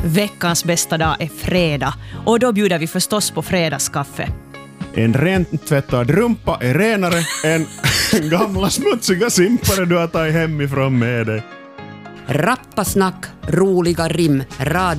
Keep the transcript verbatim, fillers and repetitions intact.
Veckans bästa dag är fredag och då bjuder vi förstås på fredagskaffe. En rent tvättad rumpa är renare än gamla smutsiga simpare du har tagit hemifrån med dig. Rappa snack, roliga rim, rad